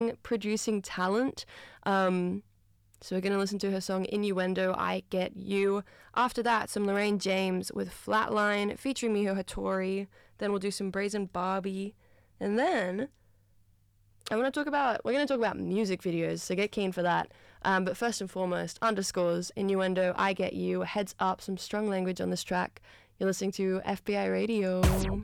producing talent. So we're going to listen to her song Innuendo, I Get You. After that, some Lorraine James with Flatline featuring Miho Hattori. Then we'll do some Brazen Barbie. And then we're going to talk about music videos, so get keen for that. But first and foremost, Underscores, Innuendo, I Get You, Heads Up, some strong language on this track. You're listening to FBI Radio.